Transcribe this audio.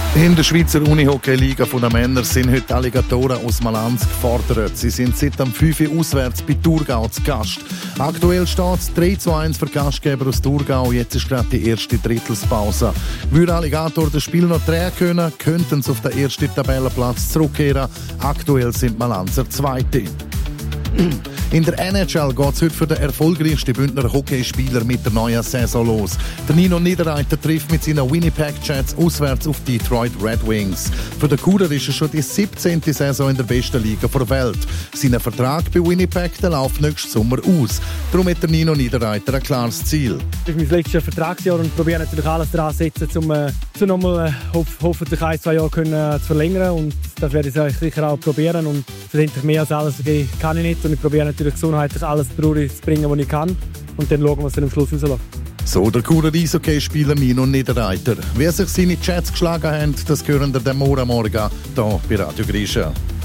In der Schweizer Unihockey-Liga der Männer sind heute Alligatoren aus Malanz gefordert. Sie sind seit dem 5 Uhr auswärts bei Thurgau zu Gast. Aktuell steht es 3:1 für Gastgeber aus Thurgau. Jetzt ist gerade die erste Drittelspause. Würde Alligator das Spiel noch drehen können, könnten sie auf den ersten Tabellenplatz zurückkehren. Aktuell sind Malanzer Zweite. In der NHL geht es heute für den erfolgreichsten Bündner Hockeyspieler mit der neuen Saison los. Der Nino Niederreiter trifft mit seinen Winnipeg Jets auswärts auf die Detroit Red Wings. Für den Kuder ist es schon die 17. Saison in der besten Liga der Welt. Sein Vertrag bei Winnipeg läuft nächsten Sommer aus. Darum hat der Nino Niederreiter ein klares Ziel. Das ist mein letztes Vertragsjahr und probiere natürlich alles daran zu setzen, um nochmal hoffentlich 1-2 Jahre zu verlängern. Und das werde ich sicher auch probieren. Und schlussendlich mehr als alles kann ich nicht. Und ich probiere natürlich gesundheitlich alles zu bringen, was ich kann. Und dann schauen, was dann am Schluss rausläuft. So der Kurer Eishockey-Spieler Nino Niederreiter. Wer sich seine Chats geschlagen hat, das hören wir morgen hier bei Radio Grisha.